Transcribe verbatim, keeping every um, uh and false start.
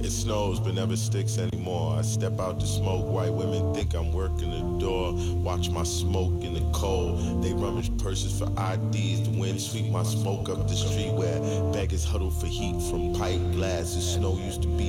It snows but never sticks anymore. I step out to smoke, white women think I'm working the door. Watch my smoke in the cold. They rummage purses for I Ds. The wind sweep my smoke up the street where beggars huddle for heat from pipe glass. The snow used to be